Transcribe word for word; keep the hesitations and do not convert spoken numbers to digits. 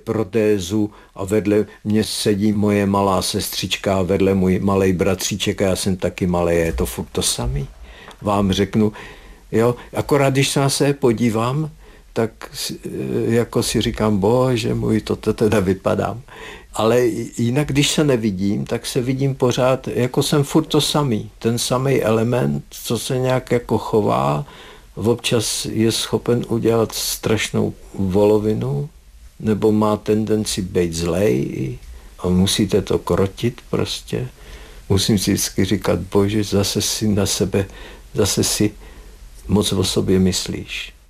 protézu a vedle mě sedí moje malá sestřička a vedle můj malej bratříček a já jsem taky malej, je to furt to samý. Vám řeknu, jo, akorát když se na sebe podívám, tak jako si říkám, bože můj, toto teda vypadám. Ale jinak, když se nevidím, tak se vidím pořád, jako jsem furt to samý. Ten samý element, co se nějak jako chová, občas je schopen udělat strašnou volovinu, nebo má tendenci být zlej a musíte to krotit prostě. Musím si vždycky říkat, bože, zase si na sebe, zase si moc o sobě myslíš.